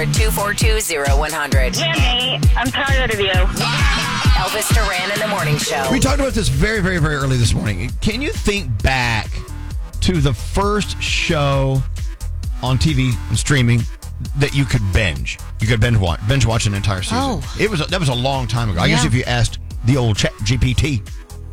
1-800-242-0100. Yeah, Nate, I'm tired of you. Elvis Duran in the Morning Show. We talked about this very, very, very early this morning. Can you think back to the first show on TV and streaming that you could binge? You could binge watch an entire season. Oh. That was a long time ago. I guess if you asked the old GPT,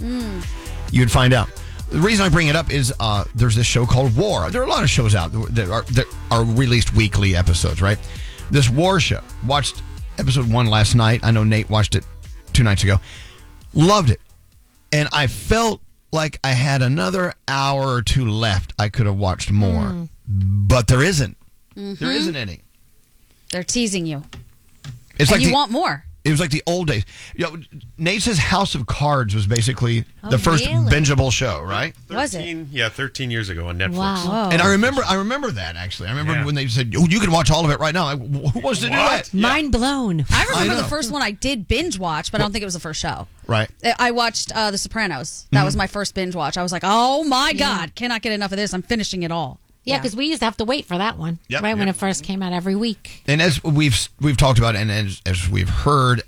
you'd find out. The reason I bring it up is there's this show called War. There are a lot of shows out that are released weekly episodes, right? This War show. Watched episode 1 last night. I know Nate watched it 2 nights ago. Loved it. And I felt like I had another hour or 2 left. I could have watched more. But there isn't. There isn't any. They're teasing you. It's And like you want more. It was like the old days. Nate says House of Cards was basically the first bingeable show, right? Was it? Yeah, 13 years ago on Netflix. Wow. And I remember that, actually. I remember when they said, you can watch all of it right now. Who wants to do that? Mind blown. I remember know. the first one I did binge watch, but I don't think it was the first show. Right. I watched The Sopranos. That was my first binge watch. I was like, oh my God, cannot get enough of this. I'm finishing it all. Yeah, because we used to have to wait for that one, Yep. right, when it first came out every week. And as we've talked about, and as we've heard,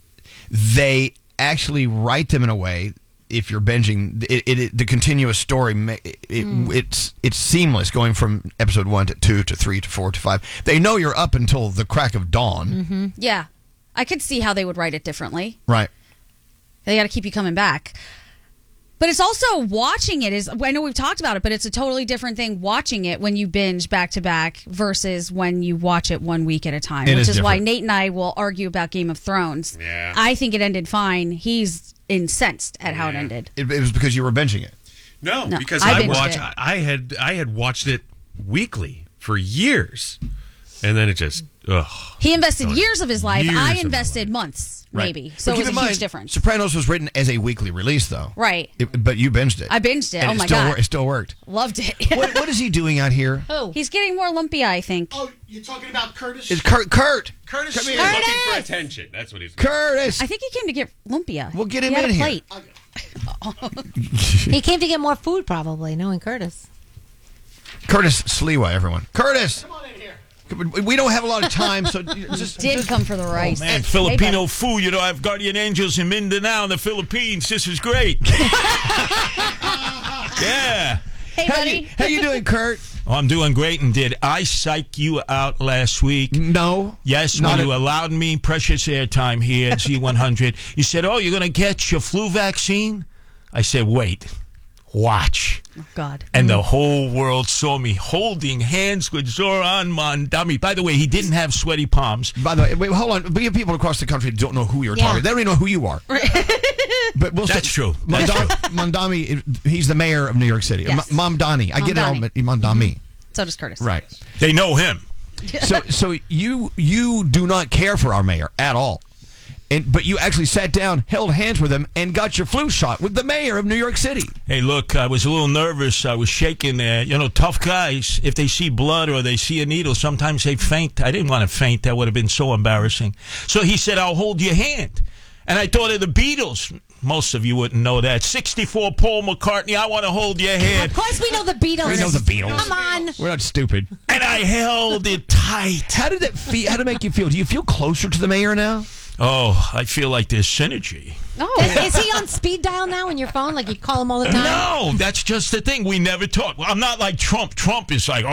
they actually write them in a way. If you're binging, the continuous story, it's seamless, going from episode 1 to 2 to 3 to 4 to 5. They know you're up until the crack of dawn. Yeah. I could see how they would write it differently. Right. They got to keep you coming back. But it's also watching it is, I know we've talked about it, but it's a totally different thing watching it when you binge back to back versus when you watch it 1 week at a time, which is why Nate and I will argue about Game of Thrones. Yeah. I think it ended fine. He's incensed at how it ended. It was because you were binging it. No, No, because I I binged watched. it. I had watched it weekly for years, and then it just He invested years of his life. Years I of invested my months, maybe. So But it keep was in a huge mind, difference. Sopranos was written as a weekly release, though. Right. But you binged it. I binged it. And Oh my still God. It still worked. Loved it. What is he doing out here? Who? He's getting more lumpy, I think. Oh, you're talking about Curtis? It's Kurt. Curtis Come is here. looking for attention. That's what he's. Curtis. I think he came to get lumpia. We'll get him He had in a here. plate. He came to get more food, probably, knowing Curtis. Curtis Sliwa, everyone. Curtis. Come on in here. We don't have a lot of time, so just Did come for the rice. Man, Hey, Filipino buddy. food. You know, I have guardian angels in Mindanao in the Philippines. This is great. Yeah. Hey, buddy. How you doing, Kurt? Oh, I'm doing great. And did I psych you out last week? No. Yes, Not when you at- allowed me precious airtime here at Z100. You said, oh, you're going to get your flu vaccine? I said, wait, watch. Oh, God. And the whole world saw me holding hands with Zoran Mandami. By the way, he didn't have sweaty palms. By the way, wait, hold on. We have people across the country that don't know who you're Yeah. talking. They don't even know who you are. But we'll That's say- true. That's true. Mandami, he's the mayor of New York City. Yes. Mamdani. I get it all, but Mamdami. So does Curtis. Right. They know him. So you do not care for our mayor at all. But you actually sat down, held hands with him, and got your flu shot with the mayor of New York City. Hey, look, I was a little nervous. I was shaking there. You know, tough guys, if they see blood or they see a needle, sometimes they faint. I didn't want to faint. That would have been so embarrassing. So he said, I'll hold your hand. And I thought of the Beatles. Most of you wouldn't know that. 64 Paul McCartney, I want to hold your hand. Of course we know the Beatles. We know the Beatles. Come on. We're not stupid. And I held it tight. How did that feel? How did it make you feel? Do you feel closer to the mayor now? Oh, I feel like there's synergy. Oh. Is he on speed dial now on your phone? Like you call him all the time? No, that's just the thing. We never talk. Well, I'm not like Trump. Trump is like,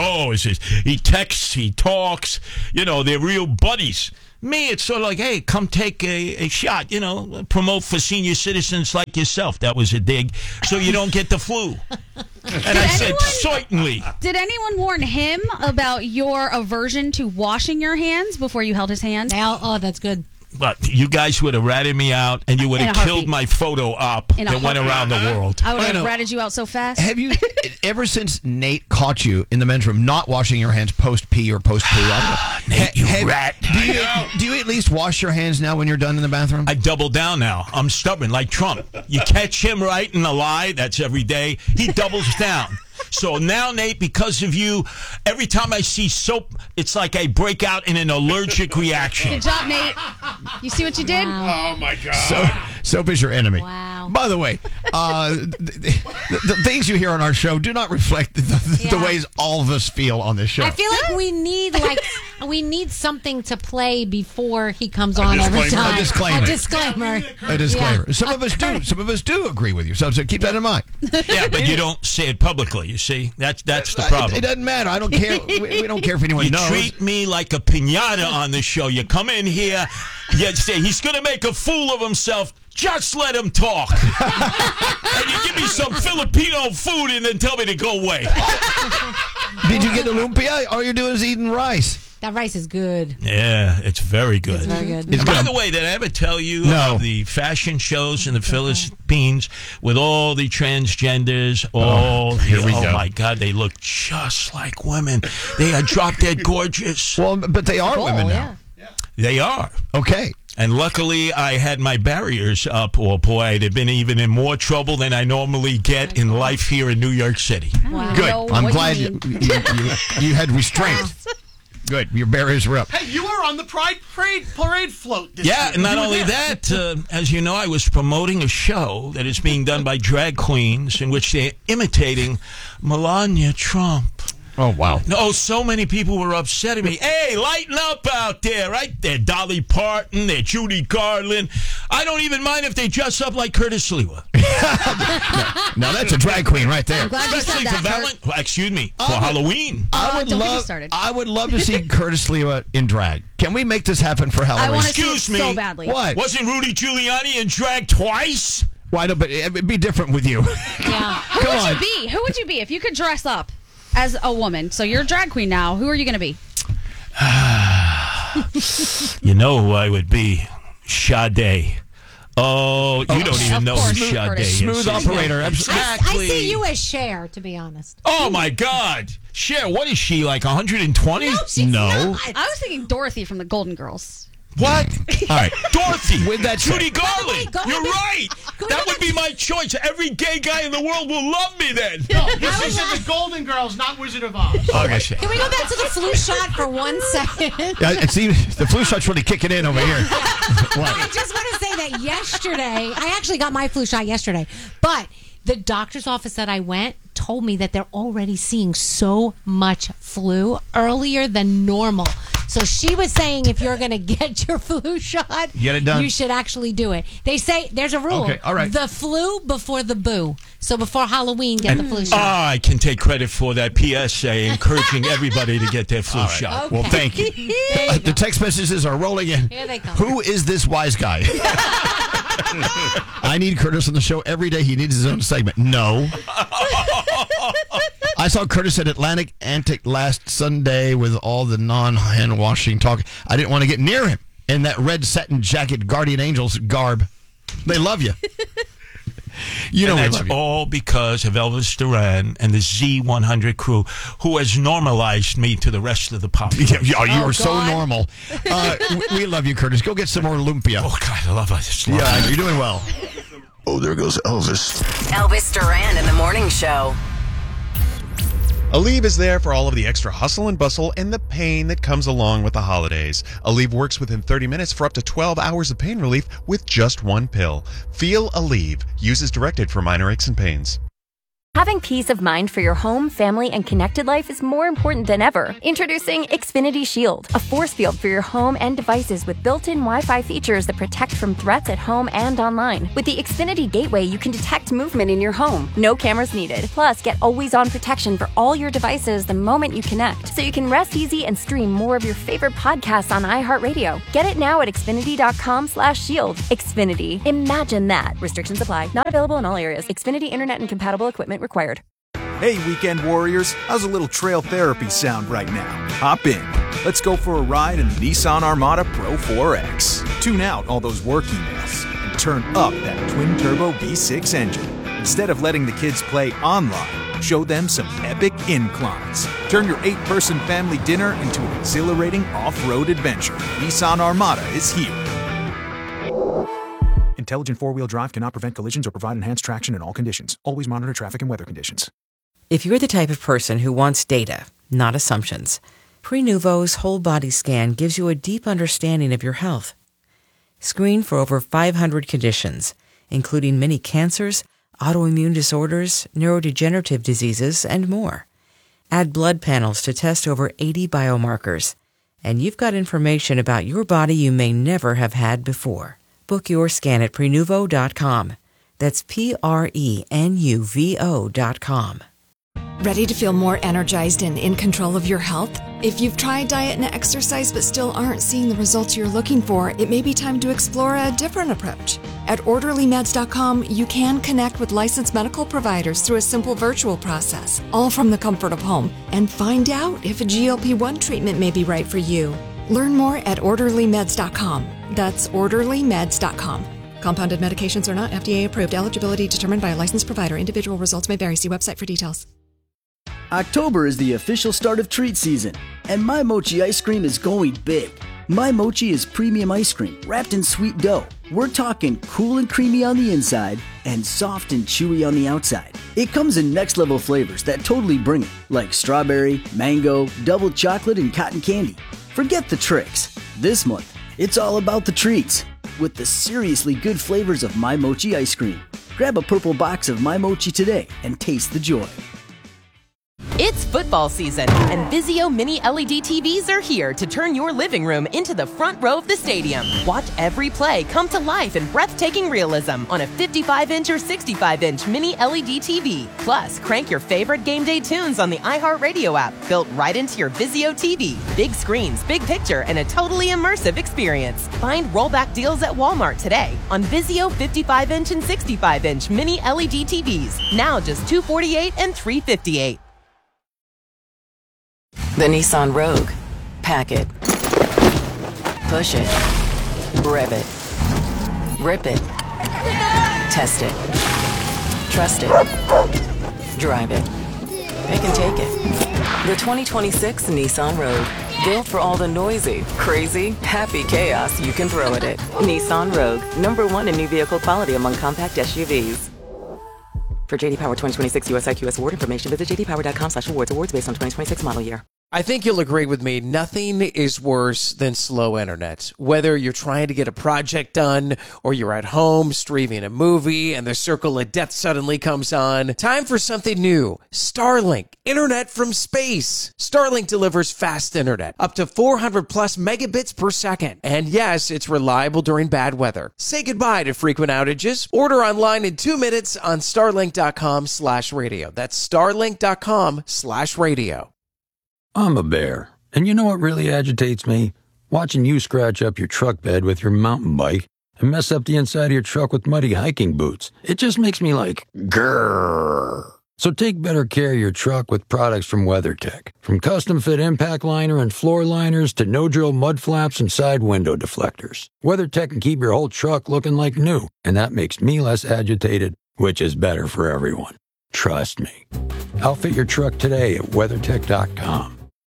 he texts, he talks. You know, they're real buddies. Me, it's sort of like, hey, come take a shot, you know, promote for senior citizens like yourself. That was a dig. So you don't get the flu. And I said, certainly. Did anyone warn him about your aversion to washing your hands before you held his hand? Oh, that's good. But you guys would have ratted me out, and you would In a have heartbeat. killed my photo op In a that went around the world. I would I have know. ratted you out so fast. Have you, ever since Nate caught you in the men's room not washing your hands post pee or post poo? Nate, you rat. Do you at least wash your hands now when you're done in the bathroom? I double down now. I'm stubborn, like Trump. You catch him right in a lie, that's every day. He doubles down. So now, Nate, because of you, every time I see soap, it's like I break out in an allergic reaction. Good job, Nate. You see what you did? Oh my God! Soap is your enemy. Wow. By the way, the things you hear on our show do not reflect the Yeah. ways all of us feel on this show. I feel like we need like we need something to play before he comes on every time. A disclaimer. A disclaimer. A disclaimer. Yeah. Some of us do. Some of us do agree with you. So keep that in mind. Yeah, but you don't say it publicly. You see, that's the problem. It doesn't matter. I don't care. We don't care if anyone You knows. treat me like a piñata on the show. You come in here, you say he's going to make a fool of himself. Just let him talk. And you give me some Filipino food and then tell me to go away. Did you get the lumpia? All you're doing is eating rice. That rice is good. Yeah, it's very good. It's very good. It's By good. the way, did I ever tell you No. of the fashion shows in the Philippines with all the transgenders? Here we go. Oh, my God, they look just like women. They are drop-dead gorgeous. Well, but they are women now. They are. Okay. And luckily, I had my barriers up, or boy, I'd have been even in more trouble than I normally get in life here in New York City. Good. I'm glad you had restraint. Good. Your barriers were up. Hey, you were on the Pride Parade float this Yeah, year. and not You were only there. that, as you know, I was promoting a show that is being done by drag queens in which they're imitating Melania Trump. Oh, wow. No, so many people were upset at me. Hey, lighten up out there, right? They're Dolly Parton, they're Judy Garland. I don't even mind if they dress up like Curtis Lewa. Now, that's a drag queen right there. Glad you said Especially for that. for Halloween. I would don't get me love. started. I would love to see Curtis Lewa in drag. Can we make this happen for I Halloween? want to see it Excuse me. so badly. What? Wasn't Rudy Giuliani in drag twice? Why not? But it'd be different with you. Yeah. Who Come would on. you be? Who would you be if you could dress up as a woman? So you're a drag queen now. Who are you going to be? You know who I would be? Sade. Oh, you don't even know who course, Sade Curtis. is. Smooth operator. Exactly. I see you as Cher, to be honest. Oh, my God. Cher, what is she, like 120? No. I was thinking Dorothy from the Golden Girls. What? All right. Dorothy. With that Judy said- Garland. Go You're with- right. go That with would be my choice. Every gay guy in the world will love me then. This is in the Golden Girls, not Wizard of Oz. Okay. Can we go back to the flu shot for 1 second? See, the flu shot's really kicking in over here. I just want to say that yesterday, I actually got my flu shot yesterday, but the doctor's office that I went told me that they're already seeing so much flu earlier than normal. So she was saying if you're going to get your flu shot, Get it done. you should actually do it. They say there's a rule. Okay, all right. The flu before the boo. So before Halloween, get the flu shot. I can take credit for that PSA encouraging everybody to get their flu shot. Well, thank you. The text messages are rolling in. Here they come. Who is this wise guy? I need Curtis on the show every day. He needs his own segment. No. I saw Curtis at Atlantic Antic last Sunday with all the non-hand washing talk. I didn't want to get near him in that red satin jacket Guardian Angels garb. They love you. You know And we that's love you. all because of Elvis Duran and the Z100 crew, who has normalized me to the rest of the population. Yeah, you Oh, are so God. normal. We love you, Curtis. Go get some more lumpia. Oh, God, I love this. Love Yeah, it. you're doing well. Oh, there goes Elvis. Elvis Duran in the morning show. Aleve is there for all of the extra hustle and bustle and the pain that comes along with the holidays. Aleve works within 30 minutes for up to 12 hours of pain relief with just one pill. Feel Aleve. Use as directed for minor aches and pains. Having peace of mind for your home, family, and connected life is more important than ever. Introducing Xfinity Shield, a force field for your home and devices with built-in Wi-Fi features that protect from threats at home and online. With the Xfinity Gateway, you can detect movement in your home. No cameras needed. Plus, get always-on protection for all your devices the moment you connect, so you can rest easy and stream more of your favorite podcasts on iHeartRadio. Get it now at Xfinity.com/shield. Xfinity. Imagine that. Restrictions apply. Not available in all areas. Xfinity Internet and compatible equipment required. Hey, weekend warriors, how's a little trail therapy sound right now? Hop in. Let's go for a ride in the Nissan Armada Pro 4X. Tune out all those work emails and turn up that twin-turbo V6 engine. Instead of letting the kids play online, show them some epic inclines. Turn your 8-person family dinner into an exhilarating off-road adventure. Nissan Armada is here. Intelligent four-wheel drive cannot prevent collisions or provide enhanced traction in all conditions. Always monitor traffic and weather conditions. If you're the type of person who wants data, not assumptions, Prenuvo's whole body scan gives you a deep understanding of your health. Screen for over 500 conditions, including many cancers, autoimmune disorders, neurodegenerative diseases, and more. Add blood panels to test over 80 biomarkers. And you've got information about your body you may never have had before. Book your scan at Prenuvo.com. That's Prenuvo.com. Ready to feel more energized and in control of your health? If you've tried diet and exercise but still aren't seeing the results you're looking for, it may be time to explore a different approach. At OrderlyMeds.com, you can connect with licensed medical providers through a simple virtual process, all from the comfort of home, and find out if a GLP-1 treatment may be right for you. Learn more at OrderlyMeds.com. That's OrderlyMeds.com. Compounded medications are not FDA approved. Eligibility determined by a licensed provider. Individual results may vary. See website for details. October is the official start of treat season, and My Mochi ice cream is going big. My Mochi is premium ice cream wrapped in sweet dough. We're talking cool and creamy on the inside and soft and chewy on the outside. It comes in next level flavors that totally bring it, like strawberry, mango, double chocolate, and cotton candy. Forget the tricks. This month, it's all about the treats with the seriously good flavors of My Mochi ice cream. Grab a purple box of My Mochi today and taste the joy. It's football season, and Vizio Mini LED TVs are here to turn your living room into the front row of the stadium. Watch every play come to life in breathtaking realism on a 55-inch or 65-inch Mini LED TV. Plus, crank your favorite game day tunes on the iHeartRadio app, built right into your Vizio TV. Big screens, big picture, and a totally immersive experience. Find rollback deals at Walmart today on Vizio 55-inch and 65-inch Mini LED TVs. Now just $248 and $358. The Nissan Rogue. Pack it. Push it. Rev it. Rip it. Test it. Trust it. Drive it. They can take it. The 2026 Nissan Rogue. Built for all the noisy, crazy, happy chaos you can throw at it. Nissan Rogue. #1 in new vehicle quality among compact SUVs. For JD Power 2026 US IQS award information, visit jdpower.com/awards. Awards based on 2026 model year. I think you'll agree with me. Nothing is worse than slow internet. Whether you're trying to get a project done or you're at home streaming a movie and the circle of death suddenly comes on. Time for something new. Starlink. Internet from space. Starlink delivers fast internet. Up to 400 plus megabits per second. And yes, it's reliable during bad weather. Say goodbye to frequent outages. Order online in 2 minutes on starlink.com/radio. That's starlink.com/radio. I'm a bear, and you know what really agitates me? Watching you scratch up your truck bed with your mountain bike and mess up the inside of your truck with muddy hiking boots. It just makes me like, grrr. So take better care of your truck with products from WeatherTech. From custom-fit impact liner and floor liners to no-drill mud flaps and side window deflectors. WeatherTech can keep your whole truck looking like new, and that makes me less agitated, which is better for everyone. Trust me. Outfit your truck today at WeatherTech.com.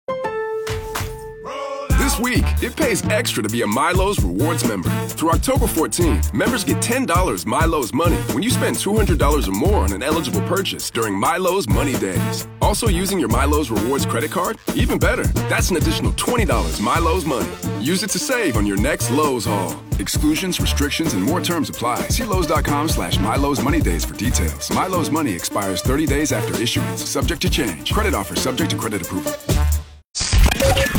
This week, it pays extra to be a Milo's Rewards member. Through October 14, members get $10 Milo's Money when you spend $200 or more on an eligible purchase during Milo's Money Days. Also using your Milo's Rewards credit card? Even better, that's an additional $20 Milo's Money. Use it to save on your next Lowe's haul. Exclusions, restrictions, and more terms apply. See Lowe's.com/Milo's Money Days for details. Milo's Money expires 30 days after issuance, subject to change. Credit offer subject to credit approval.